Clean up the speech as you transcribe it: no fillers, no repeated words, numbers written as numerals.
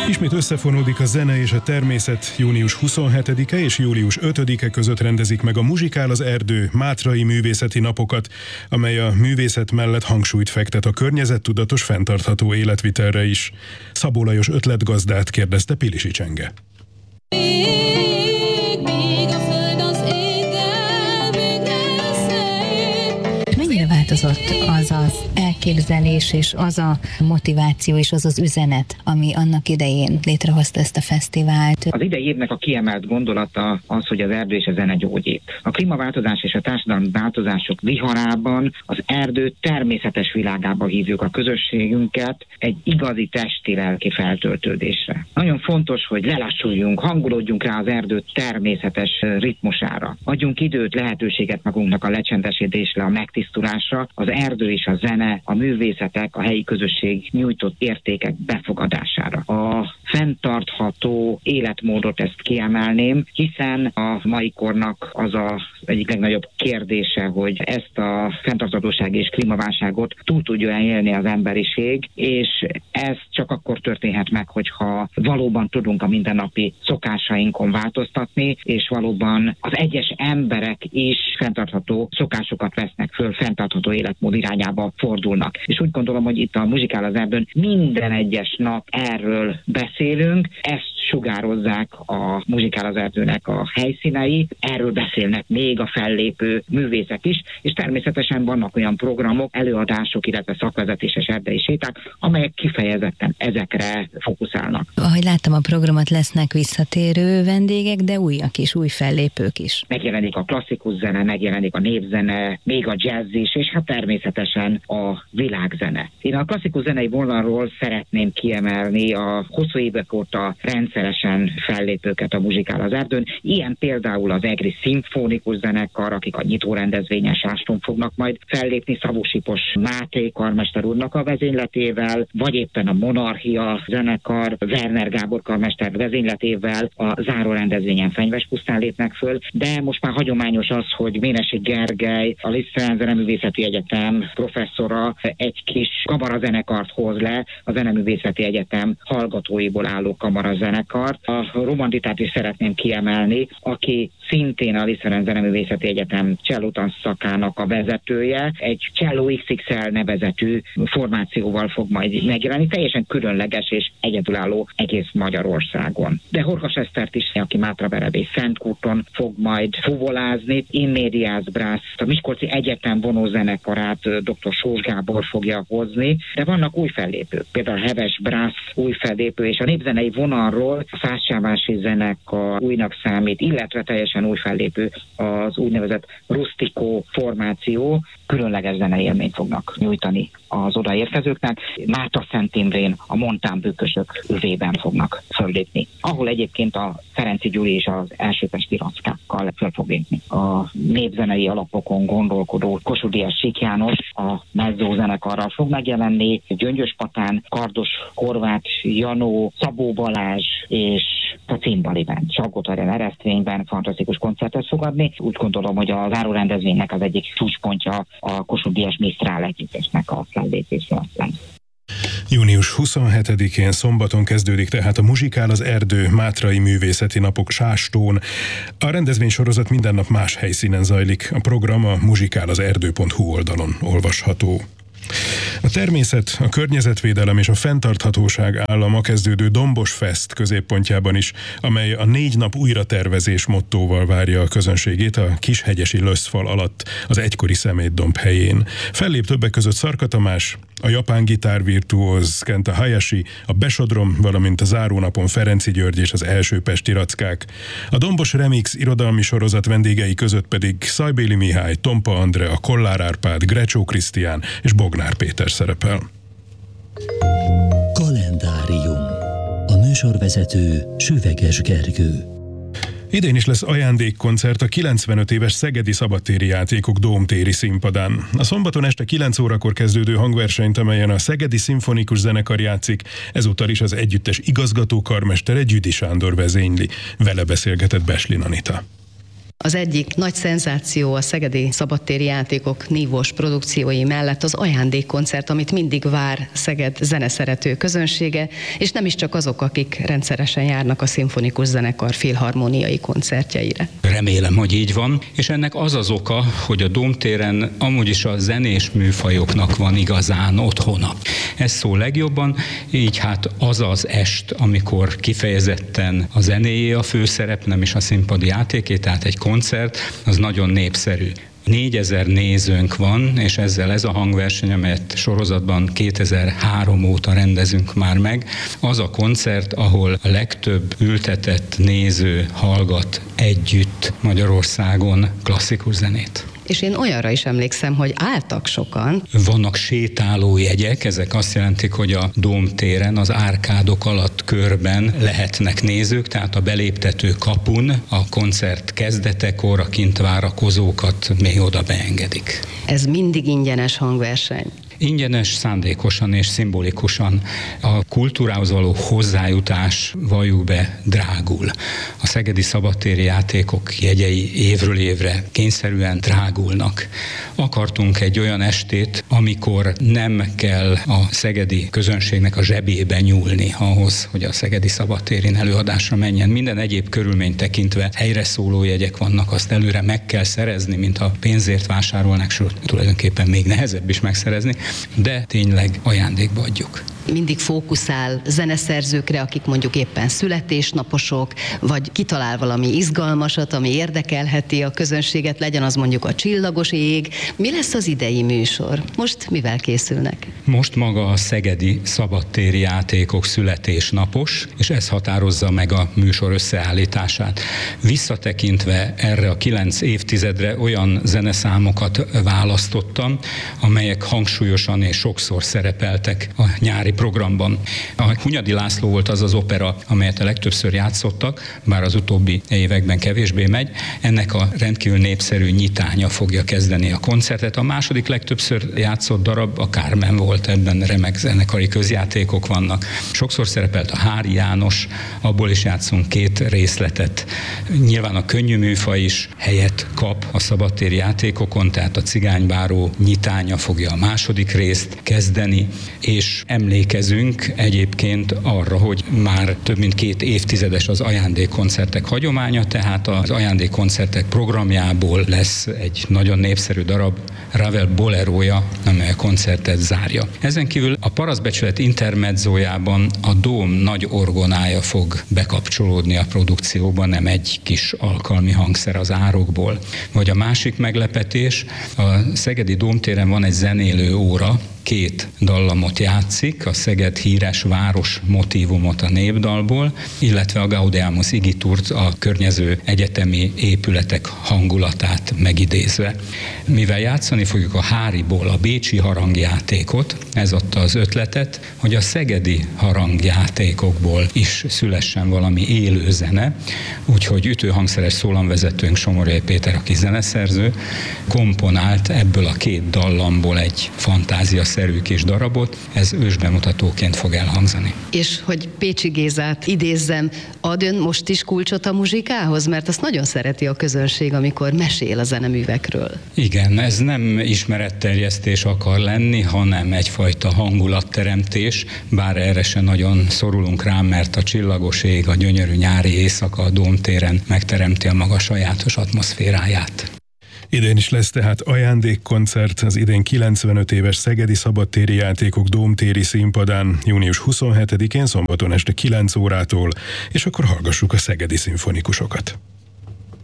Ismét összefonódik a zene és a természet. Június 27-e és július 5-e között rendezik meg a Muzsikál az Erdő Mátrai Művészeti Napokat, amely a művészet mellett hangsúlyt fektet a környezettudatos, fenntartható életvitelre is. Szabó Lajos ötletgazdát kérdezte Pilisi Csenge. Mennyire változott az az elképzelés és az a motiváció és az az üzenet, ami annak idején létrehozta ezt a fesztivált? Az idei évnek a kiemelt gondolata az, hogy az erdő és a zene gyógyít. A klímaváltozás és a társadalmi változások viharában az erdő természetes világába hívjuk a közösségünket egy igazi testi-lelki feltöltődésre. Nagyon fontos, hogy lelassuljunk, hangolódjunk rá az erdő természetes ritmusára. Adjunk időt, lehetőséget magunknak a lecsendesedésre, a megtisztulásra, az erdő és a zene, a művészetek, a helyi közösség nyújtott értékek befogadására. A fenntartható életmódot ezt kiemelném, hiszen a mai kornak az egyik legnagyobb kérdése, hogy ezt a fenntarthatóság és klímaválságot túl tudja élni az emberiség, és ez csak akkor történhet meg, hogyha valóban tudunk a mindennapi szokásainkon változtatni, és valóban az egyes emberek is fenntartható szokásokat vesznek föl, fenntartható életmód irányába fordulnak. És úgy gondolom, hogy itt a Muzsikál az Erdőn minden egyes nap erről beszélünk, ezt sugározzák a Muzsikál az Erdőnek a helyszínei, erről beszélnek még a fellépő művészek is, és természetesen vannak olyan programok, előadások, illetve szakvezetéses erdei séták, amelyek kifejezetten ezekre fókuszálnak. Ahogy láttam a programot, lesznek visszatérő vendégek, de újak is, új fellépők is. Megjelenik a klasszikus zene, megjelenik a népzene, még a jazz is, és hát természetesen a világzene. Én a klasszikus zenei vonalról szeretném kiemelni a hosszú évek óta rendszeresen fellépőket a Muzsikál az Erdőn. Ilyen például az Egri Szimfonikus Zenekar, akik a nyitó rendezvényen Sáston fognak majd fellépni Szabó-Sipos Máté karmester úrnak a vezényletével, vagy éppen a Monarchia zenekar Werner Gábor karmester vezényletével a záró rendezvényen Fenyvespusztán lépnek föl, de most már hagyományos az, hogy Ménessy Gergely, a Lisztrán Zeneművészeti Egyetem professzora egy kis kamarazenekart hoz le, a Zeneművészeti Egyetem hallgatóiból álló kamarazenekart. A Romanditát is szeretném kiemelni, aki szintén a Lisztrán Zeneművészeti Egyetem csellótanszakának a vezetője, egy Cello XXL nevezetű formációval fog majd megjelenni, teljesen különleges és egyedülálló egész Magyarországon. De Horkas Esztert is, aki Mátraverebély Szentkúton fog majd fuvolázni, In Medias Brass, a Miskolci Egyetem vonózenekarát dr. Sós Gábor fogja hozni, de vannak új fellépők, például Heves Brass új fellépő, és a népzenei vonalról a Szászcsávási zenekar újnak számít, illetve teljesen új fellépő az úgynevezett Rustico formáció, különleges zenei élményt fognak nyújtani az odaérkezőknek. Márta Szent Imrén a Montán bükkösök övében fognak föllépni, ahol egyébként a Ferenczy Gyuri és az elsőpesti rackákkal föl fog lépni. A népzenei alapokon gondolkodó Kossuth Díjas Sík János a mezzó zenekarral fog megjelenni, Gyöngyös Patán, Kardos Horváth Janó, Szabó Balázs és a Cimbaliben, Salgótarján Eresztvényben fantasztikus koncertet fog adni. Úgy gondolom, hogy a záró rendezvénynek az egyik csúcspontja a Kossuth Díjas Misztrál együttesnek a fellépése lesz. Június 27-én szombaton kezdődik tehát a Muzsikál az Erdő Mátrai Művészeti Napok Sástón. A rendezvénysorozat minden nap más helyszínen zajlik. A program a muzsikálazerdő.hu oldalon olvasható. A természet, a környezetvédelem és a fenntarthatóság állama kezdődő Dombos Fest középpontjában is, amely a 4 nap újratervezés mottóval várja a közönségét a Kishegyesi Löszfal alatt, az egykori szemétdomb helyén. Fellép többek között Szarka Tamás, a japán gitárvirtuóz Kenta Hayashi, a Besodrom, valamint a zárónapon Ferenczy György és az elsőpesti rackák. A Dombos Remix irodalmi sorozat vendégei között pedig Szajbéli Mihály, Tompa Andrea, Kollár Árpád, Grecsó Krisztián és Bognár Péter szerepel. Kalendárium. A műsorvezető Süveges Gergő. Idén is lesz ajándékkoncert a 95 éves Szegedi Szabadtéri Játékok Dómtéri színpadán. A szombaton este 9 órakor kezdődő hangversenyt, amelyen a Szegedi Szimfonikus Zenekar játszik, ezúttal is az együttes igazgató karmestere Gyüdi Sándor vezényli. Vele beszélgetett Beslin Anita. Az egyik nagy szenzáció a szegedi szabadtéri játékok nívós produkciói mellett az ajándékkoncert, amit mindig vár Szeged zeneszerető közönsége, és nem is csak azok, akik rendszeresen járnak a szimfonikus zenekar filharmóniai koncertjeire. Remélem, hogy így van, és ennek az az oka, hogy a Dómtéren amúgy is a zenés műfajoknak van igazán otthona. Ez szól legjobban, így hát az az est, amikor kifejezetten a zenéjé a főszerep, nem is a színpadi játéké, tehát egy koncert, az nagyon népszerű. 4000 nézőnk van, és ezzel ez a hangverseny, amelyet sorozatban 2003 óta rendezünk már meg, az a koncert, ahol a legtöbb ültetett néző hallgat együtt Magyarországon klasszikus zenét. És én olyanra is emlékszem, hogy álltak sokan. Vannak sétáló jegyek, ezek azt jelentik, hogy a Dómtéren, az árkádok alatt körben lehetnek nézők, tehát a beléptető kapun a koncert kezdetekor a kint várakozókat még oda beengedik. Ez mindig ingyenes hangverseny. Ingyenes, szándékosan és szimbolikusan. A kultúrához való hozzájutás, valljuk be, drágul. A szegedi szabadtéri játékok jegyei évről évre kényszerűen drágulnak. Akartunk egy olyan estét, amikor nem kell a szegedi közönségnek a zsebébe nyúlni ahhoz, hogy a szegedi szabadtérin előadásra menjen. Minden egyéb körülményt tekintve helyre szóló jegyek vannak, azt előre meg kell szerezni, mintha pénzért vásárolnák, sőt, tulajdonképpen még nehezebb is megszerezni, de tényleg ajándékba adjuk. Mindig fókuszál zeneszerzőkre, akik mondjuk éppen születésnaposok, vagy kitalál valami izgalmasat, ami érdekelheti a közönséget, legyen az mondjuk a Csillagos ég. Mi lesz az idei műsor? Most mivel készülnek? Most maga a szegedi szabadtéri játékok születésnapos, és ez határozza meg a műsor összeállítását. Visszatekintve erre a 9 évtizedre olyan zeneszámokat választottam, amelyek hangsúlyosan és sokszor szerepeltek a nyári programban. A Hunyadi László volt az az opera, amelyet a legtöbbször játszottak, bár az utóbbi években kevésbé megy. Ennek a rendkívül népszerű nyitánya fogja kezdeni a koncertet. A második legtöbbször játszott darab a Carmen volt, ebben remek zenekari közjátékok vannak. Sokszor szerepelt a Hári János, abból is játszunk 2 részletet. Nyilván a könnyű műfaj is helyet kap a szabadtéri játékokon, tehát a Cigánybáró nyitánya fogja a második részt kezdeni, és emlékezünk egyébként arra, hogy már több mint 2 évtizedes az ajándékkoncertek hagyománya, tehát az ajándékkoncertek programjából lesz egy nagyon népszerű darab, Ravel bolerója, amely a koncertet zárja. Ezen kívül a Parasztbecsület intermedzójában a Dóm nagy orgonája fog bekapcsolódni a produkcióba, nem egy kis alkalmi hangszer az árokból. Vagy a másik meglepetés, a szegedi Dómtéren van egy zenélő óra, 2 dallamot játszik, a Szeged híres város motívumot a népdalból, illetve a Gaudeamus Igiturt, a környező egyetemi épületek hangulatát megidézve. Mivel játszani fogjuk a Háriból a bécsi harangjátékot, ez adta az ötletet, hogy a szegedi harangjátékokból is szülessen valami élő zene, úgyhogy ütőhangszeres szólamvezetőnk Somorjai Péter, aki zeneszerző, komponált ebből a 2 dallamból egy fantáziaszerű kis darabot, ez ősbemutatóként fog elhangzani. És hogy Pécsi Gézát idézzem, ad ön most is kulcsot a muzsikához? Mert azt nagyon szereti a közönség, amikor mesél a zeneművekről. Igen, ez nem ismeretterjesztés akar lenni, hanem egyfajta hangulatteremtés, bár erre se nagyon szorulunk rá, mert a Csillagos ég, a gyönyörű nyári éjszaka a Dómtéren megteremti a maga sajátos atmoszféráját. Idén is lesz tehát ajándékkoncert az idén 95 éves Szegedi Szabadtéri Játékok Dómtéri színpadán június 27-én szombaton este 9 órától, és akkor hallgassuk a szegedi szimfonikusokat.